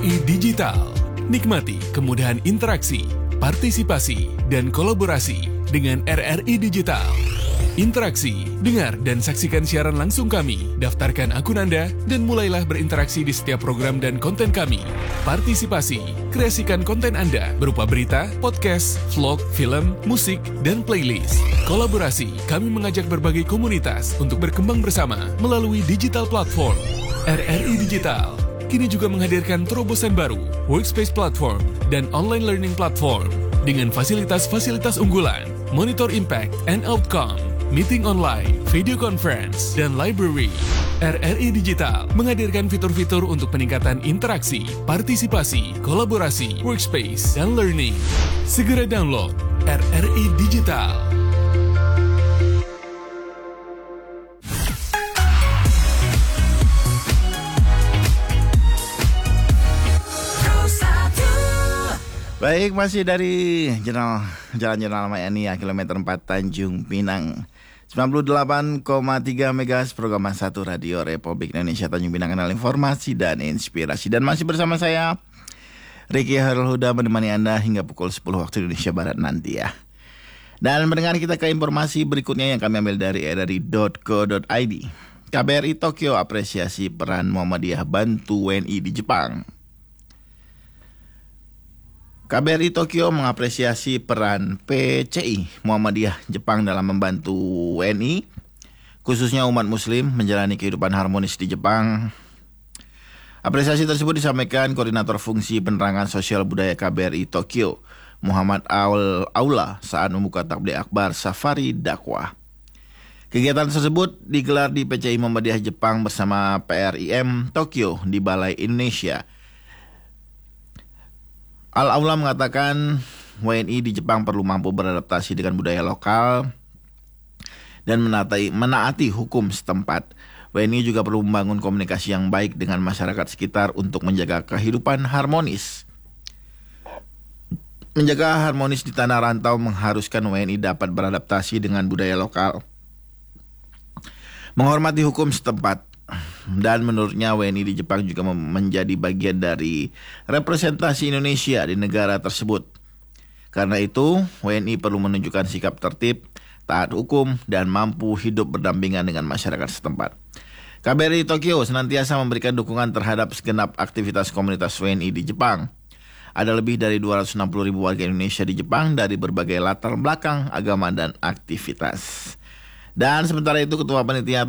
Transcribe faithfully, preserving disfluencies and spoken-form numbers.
I Digital. Nikmati kemudahan interaksi, partisipasi, dan kolaborasi dengan R R I Digital. Interaksi, dengar dan saksikan siaran langsung kami, daftarkan akun Anda, dan mulailah berinteraksi di setiap program dan konten kami. Partisipasi, kreasikan konten Anda berupa berita, podcast, vlog, film, musik, dan playlist. Kolaborasi, kami mengajak berbagai komunitas untuk berkembang bersama melalui digital platform. R R I Digital kini juga menghadirkan terobosan baru, workspace platform, dan online learning platform dengan fasilitas-fasilitas unggulan, monitor impact and outcome, meeting online, video conference, dan library. R R I Digital menghadirkan fitur-fitur untuk peningkatan interaksi, partisipasi, kolaborasi, workspace, dan learning. Segera download R R I Digital. Baik, masih dari Jalan Jalan Mayani ya, kilometer empat Tanjung Pinang. sembilan puluh delapan koma tiga megahertz program satu Radio Republik Indonesia Tanjung Pinang, kanal informasi dan inspirasi. Dan masih bersama saya Ricky Hairul Huda menemani Anda hingga pukul sepuluh waktu Indonesia Barat nanti ya. Dan mendengar kita ke informasi berikutnya yang kami ambil dari r r i dot co dot i d. K B R I Tokyo apresiasi peran Muhammadiyah bantu W N I di Jepang. K B R I Tokyo mengapresiasi peran P C I Muhammadiyah Jepang dalam membantu W N I, khususnya umat muslim menjalani kehidupan harmonis di Jepang. Apresiasi tersebut disampaikan Koordinator Fungsi Penerangan Sosial Budaya K B R I Tokyo, Muhammad Aula, saat membuka tabligh akbar Safari Dakwah. Kegiatan tersebut digelar di P C I Muhammadiyah Jepang bersama P R I M Tokyo di Balai Indonesia. Al-Aula mengatakan W N I di Jepang perlu mampu beradaptasi dengan budaya lokal dan menaati, menaati hukum setempat. W N I juga perlu membangun komunikasi yang baik dengan masyarakat sekitar untuk menjaga kehidupan harmonis. Menjaga harmonis di tanah rantau mengharuskan W N I dapat beradaptasi dengan budaya lokal, menghormati hukum setempat. Dan menurutnya W N I di Jepang juga menjadi bagian dari representasi Indonesia di negara tersebut. Karena itu, W N I perlu menunjukkan sikap tertib, taat hukum, dan mampu hidup berdampingan dengan masyarakat setempat. K B R I Tokyo senantiasa memberikan dukungan terhadap segenap aktivitas komunitas W N I di Jepang. Ada lebih dari dua ratus enam puluh ribu warga Indonesia di Jepang dari berbagai latar belakang, agama, dan aktivitas. Dan sementara itu Ketua Panitia